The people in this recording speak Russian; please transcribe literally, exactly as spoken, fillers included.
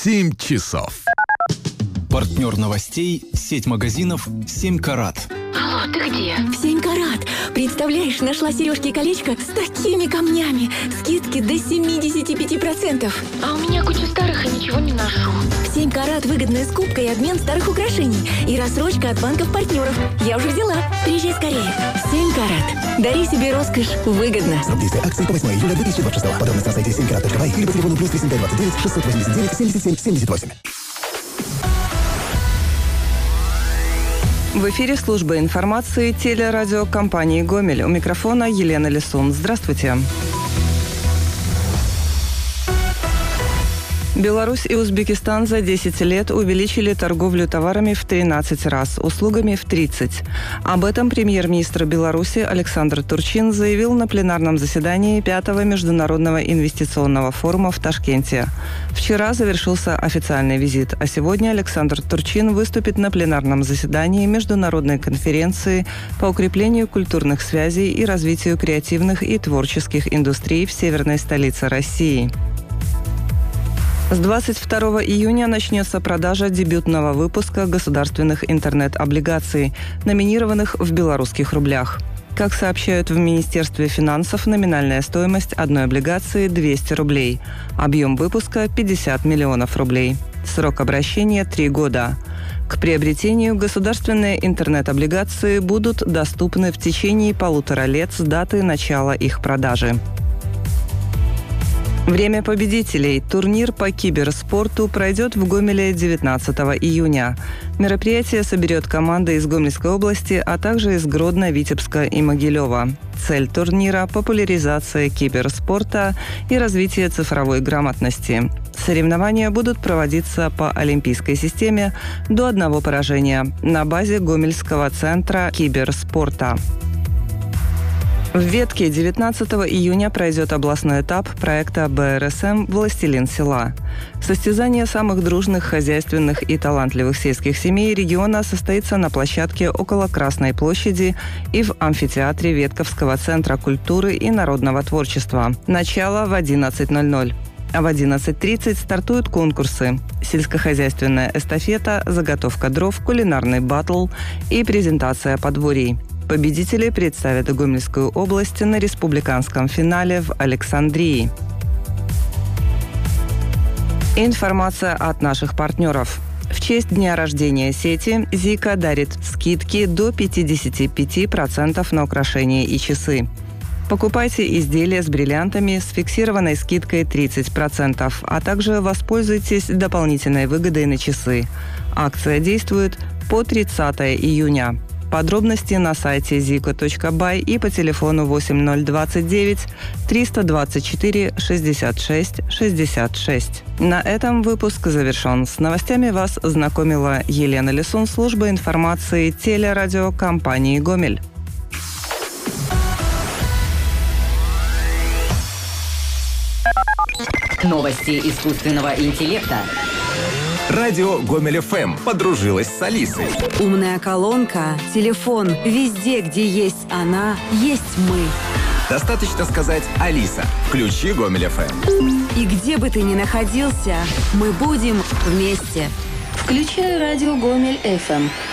семь часов. Партнер новостей – сеть магазинов «семь карат». Алло, ты где? В семь карат. Представляешь, нашла сережки и колечко с такими камнями. Скидки до семьдесят пять процентов. А у меня куча старых и ничего не ношу. В семь карат выгодная скупка и обмен старых украшений. И рассрочка от банков-партнеров. Я уже взяла. Приезжай скорее. семь карат. Дари себе роскошь выгодно. Срок действия акции по восьмое июля две тысячи двадцать шестого. Подробности на сайте семь карат точка бай или по телефону плюс тридцать пять двадцать девять шестьсот восемьдесят девять семьдесят семь семьдесят восемь. В эфире служба информации телерадиокомпании «Гомель». У микрофона Елена Лисун. Здравствуйте. Беларусь и Узбекистан за десять лет увеличили торговлю товарами в тринадцать раз, услугами в тридцать. Об этом премьер-министр Беларуси Александр Турчин заявил на пленарном заседании пятого международного инвестиционного форума в Ташкенте. Вчера завершился официальный визит, а сегодня Александр Турчин выступит на пленарном заседании международной конференции по укреплению культурных связей и развитию креативных и творческих индустрий в северной столице России. С двадцать второго июня начнется продажа дебютного выпуска государственных интернет-облигаций, номинированных в белорусских рублях. Как сообщают в Министерстве финансов, номинальная стоимость одной облигации – двести рублей. Объем выпуска – пятьдесят миллионов рублей. Срок обращения – три года. К приобретению государственные интернет-облигации будут доступны в течение полутора лет с даты начала их продажи. Время победителей. Турнир по киберспорту пройдет в Гомеле девятнадцатого июня. Мероприятие соберет команды из Гомельской области, а также из Гродно, Витебска и Могилева. Цель турнира – популяризация киберспорта и развитие цифровой грамотности. Соревнования будут проводиться по олимпийской системе до одного поражения на базе Гомельского центра киберспорта. В Ветке девятнадцатого июня пройдет областной этап проекта бэ эр эс эм «Властелин села». Состязание самых дружных, хозяйственных и талантливых сельских семей региона состоится на площадке около Красной площади и в амфитеатре Ветковского центра культуры и народного творчества. Начало в одиннадцать ноль ноль. А в одиннадцать тридцать стартуют конкурсы: сельскохозяйственная эстафета, заготовка дров, кулинарный баттл и презентация подворий. Победители представят Гомельскую область на республиканском финале в Александрии. Информация от наших партнеров. В честь дня рождения сети Зика дарит скидки до пятьдесят пять процентов на украшения и часы. Покупайте изделия с бриллиантами с фиксированной скидкой тридцать процентов, а также воспользуйтесь дополнительной выгодой на часы. Акция действует по тридцатого июня. Подробности на сайте зика точка бай и по телефону восемь ноль двадцать девять триста двадцать четыре шестьдесят шесть шестьдесят шесть. На этом выпуск завершен. С новостями вас знакомила Елена Лисун, служба информации телерадиокомпании «Гомель». Новости искусственного интеллекта. Радио Гомель-ФМ подружилась с Алисой. Умная колонка, телефон. Везде, где есть она, есть мы. Достаточно сказать: «Алиса, включи Гомель-ФМ». И где бы ты ни находился, мы будем вместе. Включай радио Гомель-ФМ.